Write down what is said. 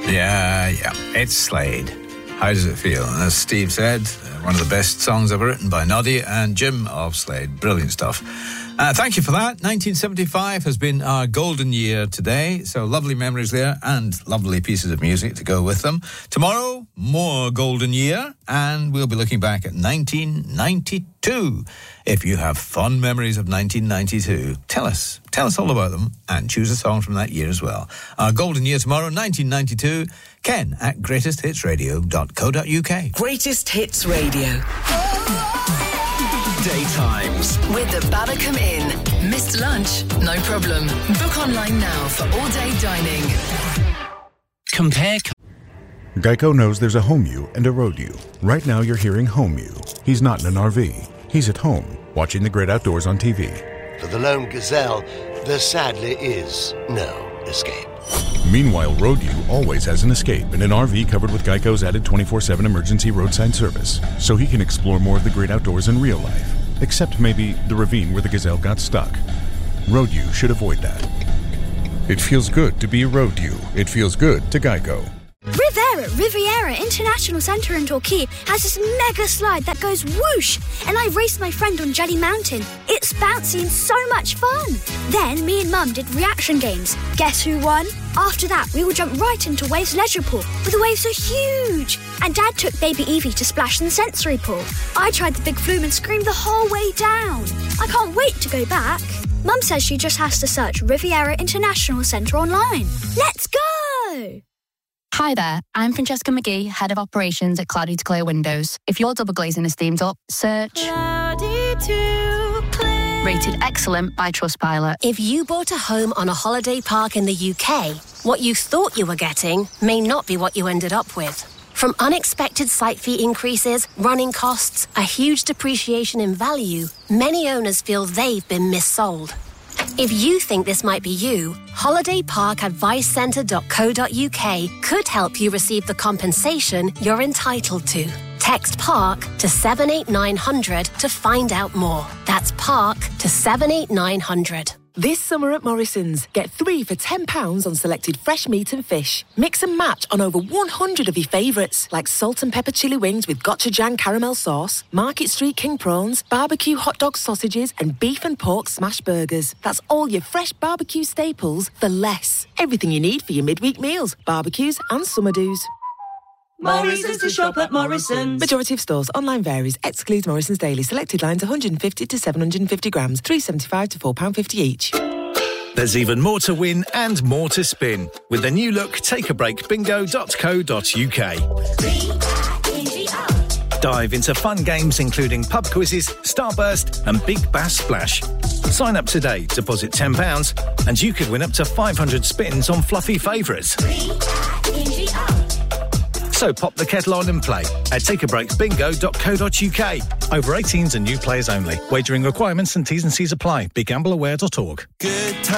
Yeah, it's Slade. How does it feel? And as Steve said, one of the best songs ever written by Noddy and Jim of Slade. Brilliant stuff. Thank you for that. 1975 has been our golden year today, so lovely memories there and lovely pieces of music to go with them. Tomorrow, more golden year, and we'll be looking back at 1992. If you have fond memories of 1992, tell us all about them and choose a song from that year as well. Our golden year tomorrow, 1992, Ken at greatesthitsradio.co.uk. Greatest Hits Radio. Daytimes With the Babacom Inn. Missed lunch? No problem. Book online now for all-day dining. Compare. Geico knows there's a home you and a road you. Right now you're hearing home you. He's not in an RV. He's at home, watching the great outdoors on TV. For the lone gazelle, there sadly is no escape. Meanwhile, road you always has an escape in an RV covered with Geico's added 24/7 emergency roadside service, so he can explore more of the great outdoors in real life, except maybe the ravine where the gazelle got stuck. Road you should avoid that. It feels good to be a road you. It feels good to Geico. Riviera International Centre in Torquay has this mega slide that goes whoosh, and I raced my friend on Jelly Mountain. It's bouncy and so much fun. Then me and Mum did reaction games. Guess who won? After that, we all jumped right into Waves Leisure Pool, but the waves are huge. And Dad took baby Evie to splash in the sensory pool. I tried the big flume and screamed the whole way down. I can't wait to go back. Mum says she just has to search Riviera International Centre online. Let's go! Hi there, I'm Francesca McGee, Head of Operations at Cloudy to Clear Windows. If your double glazing is steamed up, search Cloudy to Clear. Rated excellent by Trustpilot. If you bought a home on a holiday park in the UK, what you thought you were getting may not be what you ended up with. From unexpected site fee increases, running costs, a huge depreciation in value, many owners feel they've been missold. If you think this might be you, holidayparkadvicecentre.co.uk could help you receive the compensation you're entitled to. Text PARK to 78900 to find out more. That's PARK to 78900. This summer at Morrison's, get 3 for £10 on selected fresh meat and fish. Mix and match on over 100 of your favourites, like salt and pepper chili wings with gochujang caramel sauce, Market Street king prawns, barbecue hot dog sausages, and beef and pork smash burgers. That's all your fresh barbecue staples for less. Everything you need for your midweek meals, barbecues and summer do's. Morrison's to shop at Morrison's. Majority of stores. Online varies. Excludes Morrison's Daily. Selected lines 150 to 750 grams. £3.75 to £4.50 each. There's even more to win and more to spin with the new look takeabreakbingo.co.uk. Dive into fun games including pub quizzes, Starburst and Big Bass Splash. Sign up today, deposit £10 and you could win up to 500 spins on fluffy favourites. So pop the kettle on and play at takeabreakbingo.co.uk. Over 18s and new players only. Wagering requirements and T's and C's apply. BeGambleAware.org. Good time.